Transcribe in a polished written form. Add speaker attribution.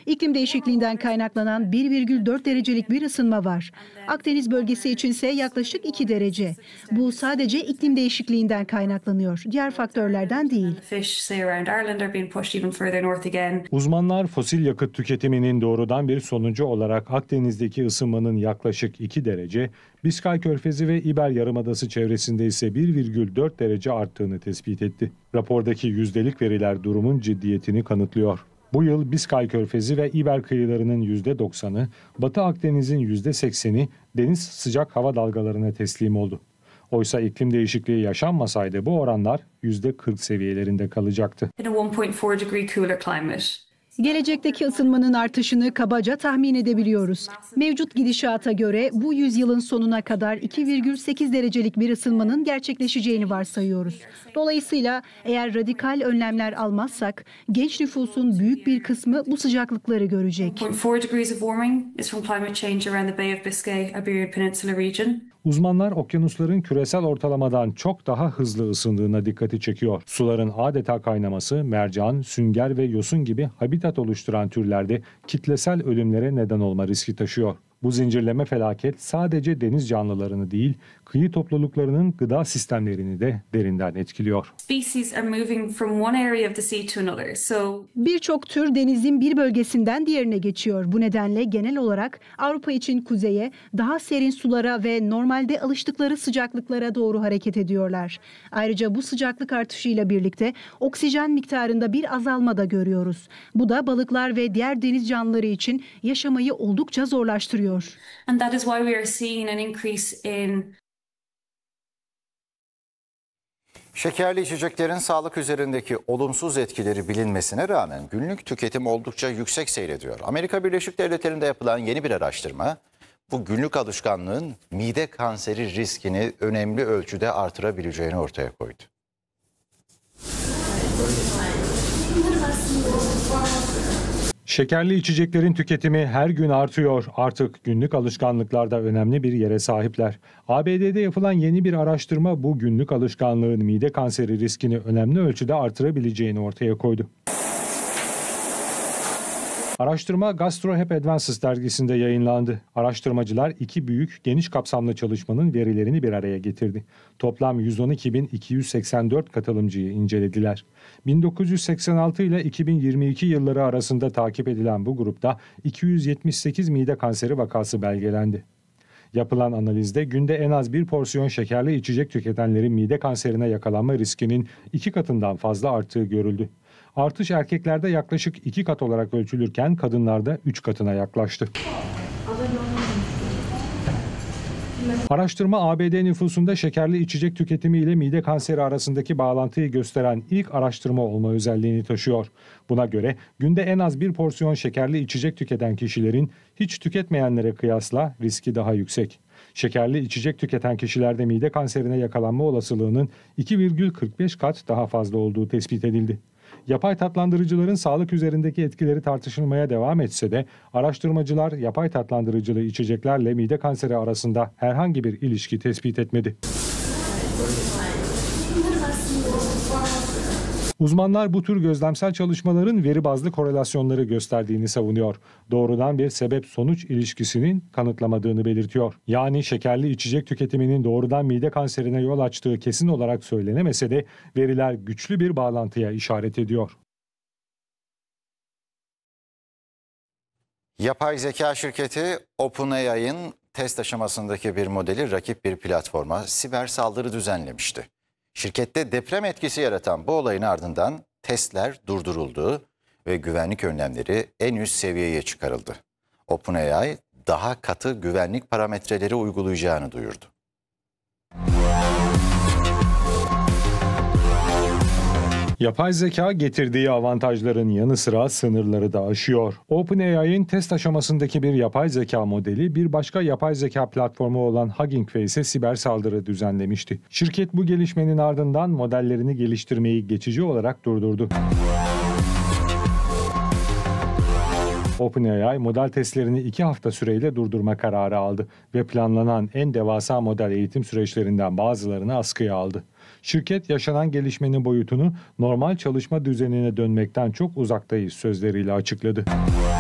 Speaker 1: İklim değişikliğinden kaynaklanan 1,4 derecelik bir ısınma var. Akdeniz bölgesi içinse yaklaşık 2 derece. Bu sadece iklim değişikliğinden kaynaklanıyor. Diğer faktörlerden değil.
Speaker 2: Uzmanlar fosil yakıt tüketiminin doğrudan bir sonucu olarak Akdeniz'deki ısınmanın yaklaşık 2 derece, Biskay Körfezi ve İber Yarımadası çevresinde ise 1,4 derece arttığını tespit etti. Rapordaki yüzdelik veriler durumun ciddiyetini kanıtlıyor. Bu yıl Biskay Körfezi ve İber kıyılarının %90'ı, Batı Akdeniz'in %80'i deniz sıcak hava dalgalarına teslim oldu. Oysa iklim değişikliği yaşanmasaydı bu oranlar %40 seviyelerinde kalacaktı.
Speaker 1: Gelecekteki ısınmanın artışını kabaca tahmin edebiliyoruz. Mevcut gidişata göre bu yüzyılın sonuna kadar 2,8 derecelik bir ısınmanın gerçekleşeceğini varsayıyoruz. Dolayısıyla eğer radikal önlemler almazsak genç nüfusun büyük bir kısmı bu sıcaklıkları görecek.
Speaker 2: Uzmanlar okyanusların küresel ortalamadan çok daha hızlı ısındığına dikkati çekiyor. Suların adeta kaynaması, mercan, sünger ve yosun gibi habitat oluşturan türlerde kitlesel ölümlere neden olma riski taşıyor. Bu zincirleme felaket sadece deniz canlılarını değil, kıyı topluluklarının gıda sistemlerini de derinden etkiliyor.
Speaker 1: Birçok tür denizin bir bölgesinden diğerine geçiyor. Bu nedenle genel olarak Avrupa için kuzeye, daha serin sulara ve normalde alıştıkları sıcaklıklara doğru hareket ediyorlar. Ayrıca bu sıcaklık artışıyla birlikte oksijen miktarında bir azalma da görüyoruz. Bu da balıklar ve diğer deniz canlıları için yaşamayı oldukça zorlaştırıyor.
Speaker 3: And that is why we are seeing an increase in
Speaker 4: Şekerli içeceklerin sağlık üzerindeki olumsuz etkileri bilinmesine rağmen günlük tüketim oldukça yüksek seyrediyor. Amerika Birleşik Devletleri'nde yapılan yeni bir araştırma bu günlük alışkanlığın mide kanseri riskini önemli ölçüde artırabileceğini ortaya koydu.
Speaker 2: Şekerli içeceklerin tüketimi her gün artıyor. Artık günlük alışkanlıklarda önemli bir yere sahipler. ABD'de yapılan yeni bir araştırma bu günlük alışkanlığın mide kanseri riskini önemli ölçüde artırabileceğini ortaya koydu. Araştırma GastroHep Advances dergisinde yayınlandı. Araştırmacılar iki büyük geniş kapsamlı çalışmanın verilerini bir araya getirdi. Toplam 112.284 katılımcıyı incelediler. 1986 ile 2022 yılları arasında takip edilen bu grupta 278 mide kanseri vakası belgelendi. Yapılan analizde günde en az bir porsiyon şekerli içecek tüketenlerin mide kanserine yakalanma riskinin 2 katından fazla arttığı görüldü. Artış erkeklerde yaklaşık 2 kat olarak ölçülürken kadınlarda 3 katına yaklaştı. Araştırma ABD nüfusunda şekerli içecek tüketimi ile mide kanseri arasındaki bağlantıyı gösteren ilk araştırma olma özelliğini taşıyor. Buna göre günde en az bir porsiyon şekerli içecek tüketen kişilerin hiç tüketmeyenlere kıyasla riski daha yüksek. Şekerli içecek tüketen kişilerde mide kanserine yakalanma olasılığının 2,45 kat daha fazla olduğu tespit edildi. Yapay tatlandırıcıların sağlık üzerindeki etkileri tartışılmaya devam etse de araştırmacılar yapay tatlandırıcılı içeceklerle mide kanseri arasında herhangi bir ilişki tespit etmedi. Uzmanlar bu tür gözlemsel çalışmaların veri bazlı korelasyonları gösterdiğini savunuyor. Doğrudan bir sebep-sonuç ilişkisinin kanıtlamadığını belirtiyor. Yani şekerli içecek tüketiminin doğrudan mide kanserine yol açtığı kesin olarak söylenemese de veriler güçlü bir bağlantıya işaret ediyor.
Speaker 4: Yapay zeka şirketi OpenAI'ın test aşamasındaki bir modeli rakip bir platforma siber saldırı düzenlemişti. Şirkette deprem etkisi yaratan bu olayın ardından testler durduruldu ve güvenlik önlemleri en üst seviyeye çıkarıldı. OpenAI daha katı güvenlik parametreleri uygulayacağını duyurdu.
Speaker 2: Yapay zeka getirdiği avantajların yanı sıra sınırları da aşıyor. OpenAI'nin test aşamasındaki bir yapay zeka modeli bir başka yapay zeka platformu olan Hugging Face'e siber saldırı düzenlemişti. Şirket bu gelişmenin ardından modellerini geliştirmeyi geçici olarak durdurdu. OpenAI model testlerini 2 hafta süreyle durdurma kararı aldı ve planlanan en devasa model eğitim süreçlerinden bazılarını askıya aldı. Şirket yaşanan gelişmenin boyutunu normal çalışma düzenine dönmekten çok uzaktayız sözleriyle açıkladı.